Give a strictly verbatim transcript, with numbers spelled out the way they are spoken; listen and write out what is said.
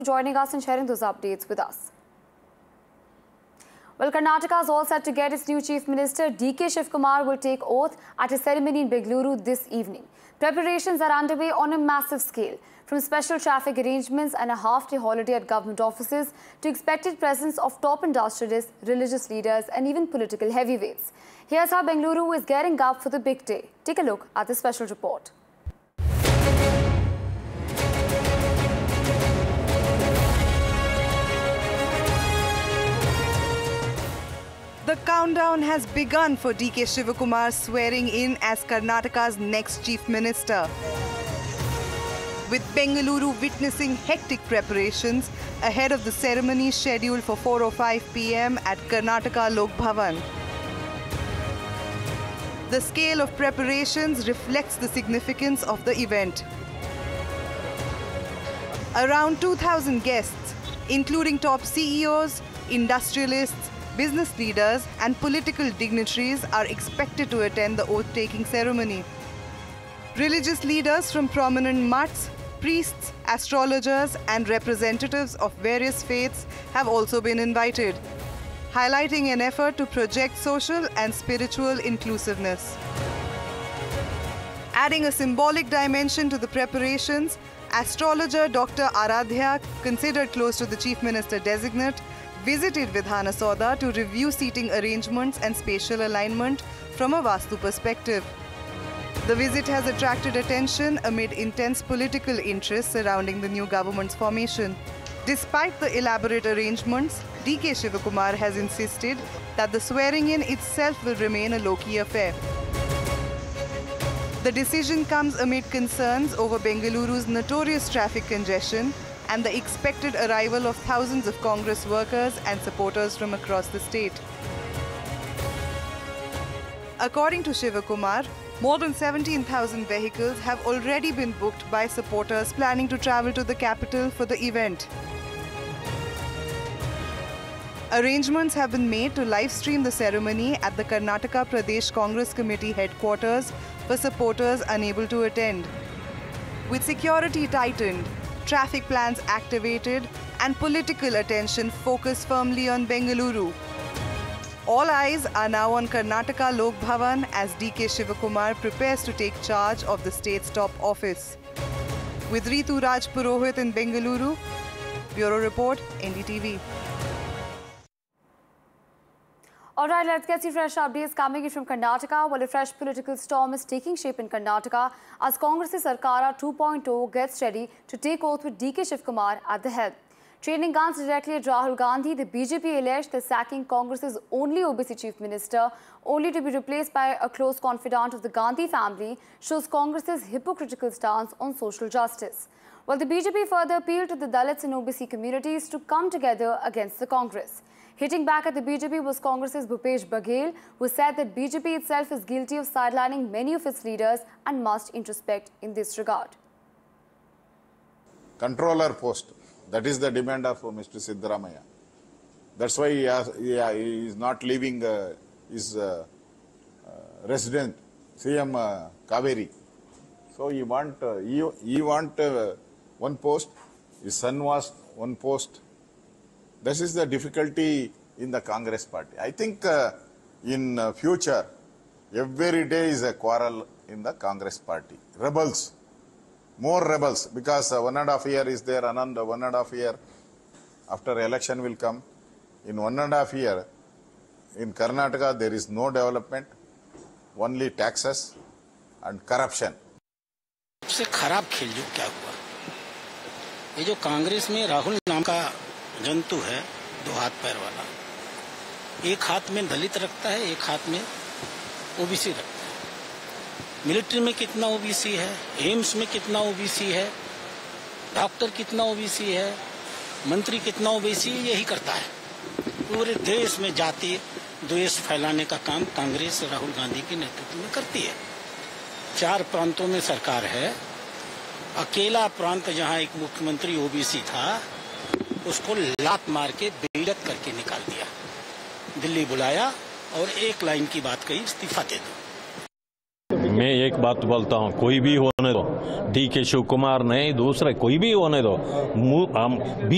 Joining us and sharing those updates with us. Well, Karnataka is all set to get its new Chief Minister. D K Shivakumar will take oath at a ceremony in Bengaluru this evening. Preparations are underway on a massive scale, from special traffic arrangements and a half-day holiday at government offices to expected presence of top industrialists, religious leaders and even political heavyweights. Here's how Bengaluru is gearing up for the big day. Take a look at the special report. The countdown has begun for D K Shivakumar swearing in as Karnataka's next Chief Minister. With Bengaluru witnessing hectic preparations ahead of the ceremony scheduled for four oh five p m at Karnataka Lok Bhavan. The scale of preparations reflects the significance of the event. Around two thousand guests, including top C E Os, industrialists, business leaders and political dignitaries are expected to attend the oath-taking ceremony. Religious leaders from prominent mutts, priests, astrologers and representatives of various faiths have also been invited, highlighting an effort to project social and spiritual inclusiveness. Adding a symbolic dimension to the preparations, astrologer Doctor Aradhya, considered close to the Chief Minister designate, visited Vidhana Soudha to review seating arrangements and spatial alignment from a Vastu perspective. The visit has attracted attention amid intense political interest surrounding the new government's formation. Despite the elaborate arrangements, D K Shivakumar has insisted that the swearing-in itself will remain a low-key affair. The decision comes amid concerns over Bengaluru's notorious traffic congestion and the expected arrival of thousands of Congress workers and supporters from across the state. According to Shivakumar, more than seventeen thousand vehicles have already been booked by supporters planning to travel to the capital for the event. Arrangements have been made to live stream the ceremony at the Karnataka Pradesh Congress Committee headquarters for supporters unable to attend. With security tightened, traffic plans activated and political attention focused firmly on Bengaluru. All eyes are now on Karnataka Lok Bhavan as D K Shivakumar prepares to take charge of the state's top office. With Ritu Raj Purohit in Bengaluru, Bureau Report, N D T V. All right, let's get some fresh updates coming in from Karnataka. Well, a fresh political storm is taking shape in Karnataka as Congress' Sarkara two point oh gets ready to take oath with D K Shivakumar at the helm. Training guns directly at Rahul Gandhi, the B J P alleged the sacking Congress's only O B C Chief Minister, only to be replaced by a close confidant of the Gandhi family, shows Congress's hypocritical stance on social justice. Well, the B J P further appealed to the Dalits and O B C communities to come together against the Congress. Hitting back at the B J P was Congress's Bhupesh Baghel, who said that B J P itself is guilty of sidelining many of its leaders and must introspect in this regard. Controller post, that is the demand of Mister Siddaramaiah. That's why he, has, he, he is not leaving uh, his uh, uh, resident, C M uh, Kaveri. So he want, uh, he, he want uh, one post, his son was one post. This is the difficulty in the Congress party. I think uh, in uh, future, every day is a quarrel in the Congress party. Rebels, more rebels, because uh, one and a half year is there, another one and a half year after election will come. In one and a half year, in Karnataka, there is no development, only taxes and corruption. सबसे खराब खेल जो क्या हुआ, ये जो कांग्रेस में राहुल नाम का जंतु है, दो हाथ पैर वाला, एक हाथ में दलित रखता है, एक हाथ में ओबीसी रखता है। मिलिट्री में कितना ओबीसी है, एम्स में कितना ओबीसी है, डॉक्टर कितना ओबीसी है, मंत्री कितना ओबीसी है, यही करता है। पूरे देश में जाति द्वेष फैलाने का काम कांग्रेस राहुल गांधी के नेतृत्व में करती है। चार प्रांतों में सरकार है, अकेला प्रांत जहां एक मुख्यमंत्री ओबीसी था, उसको लात मार के बेइज्जत करके निकाल दिया। दिल्ली बुलाया और एक लाइन की बात कही, इस्तीफा दे दो। मैं एक बात बोलता हूँ, कोई भी होने दो, डी के शिव कुमार नहीं, दूसरे कोई भी होने दो,